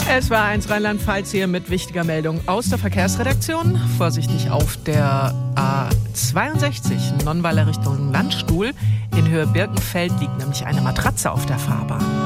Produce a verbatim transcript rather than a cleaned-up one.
Es war eins Rheinland-Pfalz hier mit wichtiger Meldung aus der Verkehrsredaktion. Vorsichtig auf der A zweiundsechzig, Nonnweiler Richtung Landstuhl. In Höhe Birkenfeld liegt nämlich eine Matratze auf der Fahrbahn.